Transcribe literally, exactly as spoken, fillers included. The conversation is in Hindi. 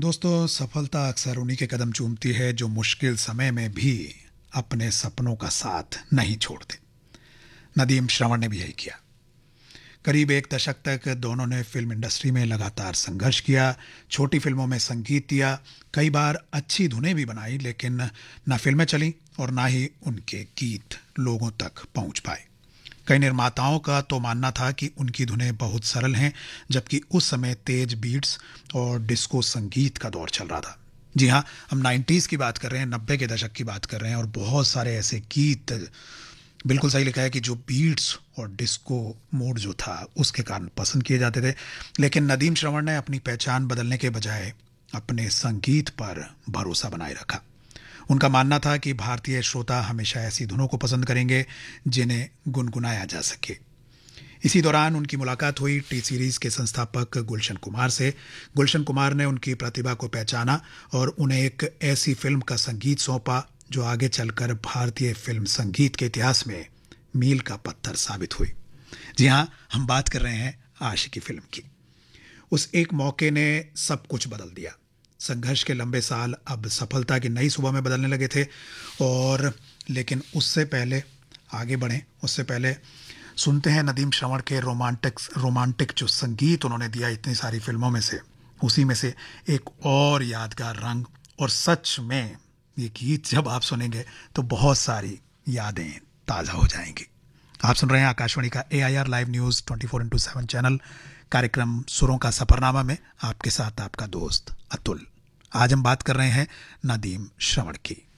दोस्तों, सफलता अक्सर उन्हीं के कदम चूमती है जो मुश्किल समय में भी अपने सपनों का साथ नहीं छोड़ते। नदीम श्रवण ने भी यही किया। करीब एक दशक तक दोनों ने फिल्म इंडस्ट्री में लगातार संघर्ष किया, छोटी फिल्मों में संगीत दिया, कई बार अच्छी धुनें भी बनाई, लेकिन ना फिल्में चली और ना ही उनके गीत लोगों तक पहुंच पाए। कई निर्माताओं का तो मानना था कि उनकी धुनें बहुत सरल हैं, जबकि उस समय तेज बीट्स और डिस्को संगीत का दौर चल रहा था। जी हाँ, हम नाइन्टीज़ की बात कर रहे हैं, नब्बे के दशक की बात कर रहे हैं, और बहुत सारे ऐसे गीत, बिल्कुल सही लिखा है, कि जो बीट्स और डिस्को मोड जो था उसके कारण पसंद किए जाते थे। लेकिन नदीम श्रवण ने अपनी पहचान बदलने के बजाय अपने संगीत पर भरोसा बनाए रखा। उनका मानना था कि भारतीय श्रोता हमेशा ऐसी धुनों को पसंद करेंगे जिन्हें गुनगुनाया जा सके। इसी दौरान उनकी मुलाकात हुई टी सीरीज के संस्थापक गुलशन कुमार से। गुलशन कुमार ने उनकी प्रतिभा को पहचाना और उन्हें एक ऐसी फिल्म का संगीत सौंपा जो आगे चलकर भारतीय फिल्म संगीत के इतिहास में मील का पत्थर साबित हुई। जी हाँ, हम बात कर रहे हैं आशिकी फिल्म की। उस एक मौके ने सब कुछ बदल दिया। संघर्ष के लंबे साल अब सफलता की नई सुबह में बदलने लगे थे। और लेकिन उससे पहले आगे बढ़ें, उससे पहले सुनते हैं नदीम श्रवण के रोमांटिक रोमांटिक जो संगीत उन्होंने दिया इतनी सारी फिल्मों में से, उसी में से एक और यादगार रंग। और सच में ये गीत जब आप सुनेंगे तो बहुत सारी यादें ताज़ा हो जाएंगी। आप सुन रहे हैं आकाशवाणी का ए I R live news twenty four into seven channel, कार्यक्रम सुरों का सफरनामा में आपके साथ आपका दोस्त अतुल। आज हम बात कर रहे हैं नदीम श्रवण की।